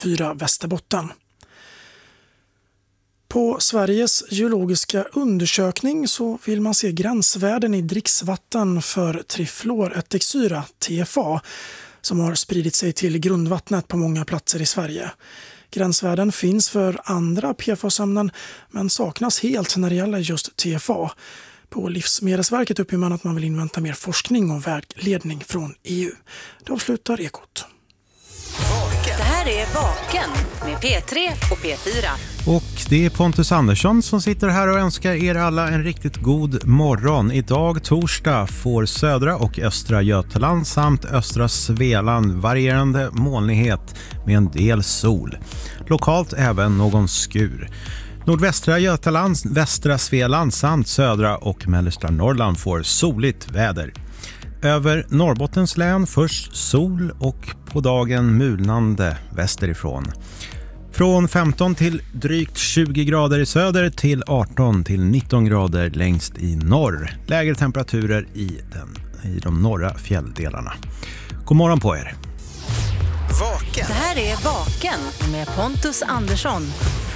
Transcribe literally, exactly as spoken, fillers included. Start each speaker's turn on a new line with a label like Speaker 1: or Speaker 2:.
Speaker 1: fyra Västerbotten. På Sveriges geologiska undersökning så vill man se gränsvärden i dricksvatten för trifluorättiksyra, T F A, som har spridit sig till grundvattnet på många platser i Sverige. Gränsvärden finns för andra P F A-ämnen men saknas helt när det gäller just T F A. På Livsmedelsverket uppger man att man vill invänta mer forskning och vägledning från E U. Det avslutar Ekot.
Speaker 2: Det här är Vaken med P tre och P fyra.
Speaker 3: Och det är Pontus Andersson som sitter här och önskar er alla en riktigt god morgon. Idag torsdag får södra och östra Götaland samt östra Svealand varierande molnighet med en del sol. Lokalt även någon skur. Nordvästra Götaland, västra Svealand samt södra och mellersta Norrland får soligt väder. Över Norrbottens län först sol och på dagen mulnande västerifrån. Från femton till drygt tjugo grader i söder till arton till nitton grader längst i norr. Lägre temperaturer i, den, i de norra fjälldelarna. God morgon på er.
Speaker 2: Vaken. Det här är Vaken med Pontus Andersson.